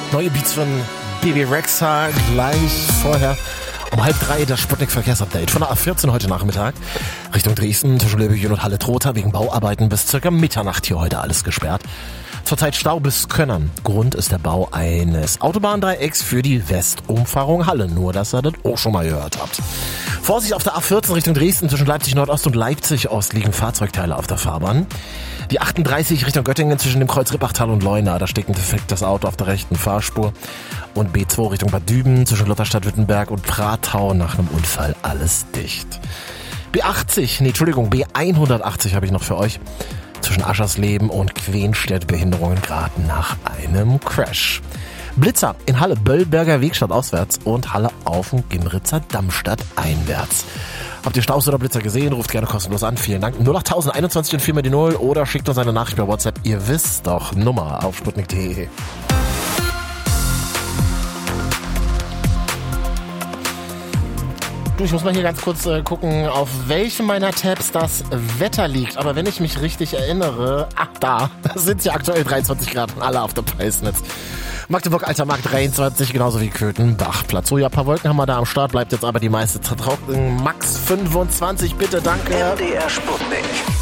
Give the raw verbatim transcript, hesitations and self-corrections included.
Neue Beats von Bebe Rexha, gleich vorher um halb drei das Sputnik-Verkehrsupdate. Von der A vierzehn heute Nachmittag Richtung Dresden zwischen Löbejün und Halle-Trotha wegen Bauarbeiten bis circa Mitternacht hier heute alles gesperrt. Zurzeit Stau bis Könnern. Grund ist der Bau eines Autobahndreiecks für die Westumfahrung Halle. Nur, dass ihr das auch schon mal gehört habt. Vorsicht auf der A vierzehn Richtung Dresden zwischen Leipzig Nordost und Leipzig Ost liegen Fahrzeugteile auf der Fahrbahn. Die achtunddreißig Richtung Göttingen zwischen dem Kreuz Rippachtal und Leuna. Da steht ein defektes Auto auf der rechten Fahrspur. Und B zwei Richtung Bad Düben zwischen Lutherstadt-Württemberg und Pratau nach einem Unfall alles dicht. B achtzig, nee, Entschuldigung, B hundertachtzig habe ich noch für euch. Zwischen Aschersleben und Quenstedt Behinderungen gerade nach einem Crash. Blitzer in Halle, Böllberger Wegstadt auswärts und Halle auf dem Gimritzer Dammstadt einwärts. Habt ihr Staus oder Blitzer gesehen? Ruft gerne kostenlos an. Vielen Dank. null acht null eins eins und vier mal die null oder schickt uns eine Nachricht bei WhatsApp. Ihr wisst doch, Nummer auf sputnik punkt de. Du, ich muss mal hier ganz kurz äh, gucken, auf welchem meiner Tabs das Wetter liegt. Aber wenn ich mich richtig erinnere, ach da, da sind ja aktuell dreiundzwanzig Grad und alle auf der Preisnetz. Magdeburg, Alter Markt dreiundzwanzig, genauso wie Köthen, Bachplatz. So, ja, ein paar Wolken haben wir da am Start, bleibt jetzt aber die meiste trocken. Max fünfundzwanzig, bitte, danke. M D R Sputnik.